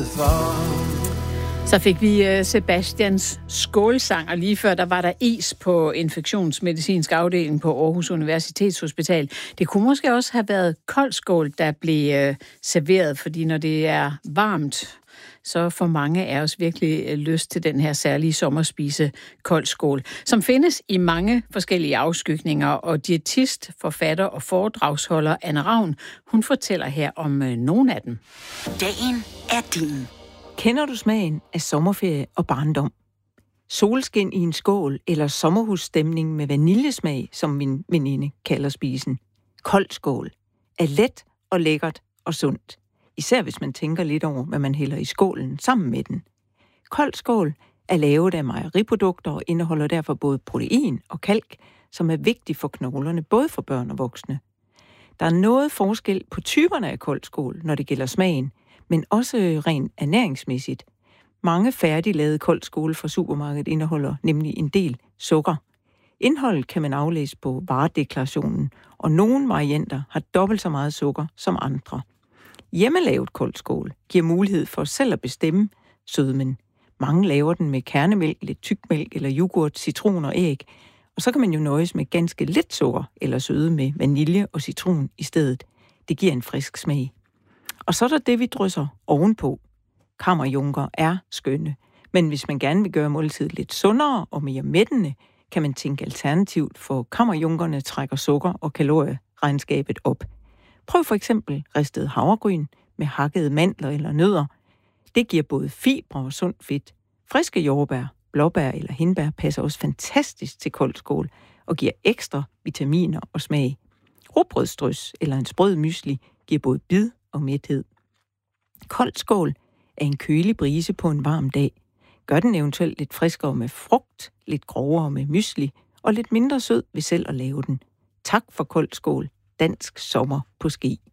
Så fik vi Sebastians skålsang, og lige før der var der is på infektionsmedicinsk afdeling på Aarhus Universitetshospital. Det kunne måske også have været koldskål, der blev serveret, fordi når det er varmt, så får mange af os virkelig lyst til den her særlige sommerspise koldskål, som findes i mange forskellige afskygninger, og diætist, forfatter og foredragsholder Anne Ravn, hun fortæller her om nogle af dem. Dagen er din. Kender du smagen af sommerferie og barndom? Solskin i en skål eller sommerhusstemning med vaniljesmag, som min veninde kalder spisen. Koldskål er let og lækkert og sundt. Især hvis man tænker lidt over, hvad man hælder i skålen sammen med den. Koldskål er lavet af mejeriprodukter og indeholder derfor både protein og kalk, som er vigtigt for knoglerne, både for børn og voksne. Der er noget forskel på typerne af koldskål, når det gælder smagen, men også rent ernæringsmæssigt. Mange færdiglavede koldskåle fra supermarkedet indeholder nemlig en del sukker. Indholdet kan man aflæse på varedeklarationen, og nogle varianter har dobbelt så meget sukker som andre. Hjemmelavet koldskål giver mulighed for selv at bestemme sødmen. Mange laver den med kernemælk, lidt tykmælk eller yoghurt, citron og æg. Og så kan man jo nøjes med ganske lidt sukker eller søde med vanilje og citron i stedet. Det giver en frisk smag. Og så er der det, vi drysser ovenpå. Kammerjunker er skønne. Men hvis man gerne vil gøre måltidet lidt sundere og mere mættende, kan man tænke alternativt, for kammerjunkerne trækker sukker og kalorieregnskabet op. Prøv for eksempel ristet havregryn med hakkede mandler eller nødder. Det giver både fibre og sundt fedt. Friske jordbær, blåbær eller hindbær passer også fantastisk til koldskål og giver ekstra vitaminer og smag. Rugbrødsdrys eller en sprød mysli giver både bid og mæthed. Koldskål er en kølig brise på en varm dag. Gør den eventuelt lidt friskere med frugt, lidt grovere med mysli og lidt mindre sød ved selv at lave den. Tak for koldskål. Dansk sommer på ski.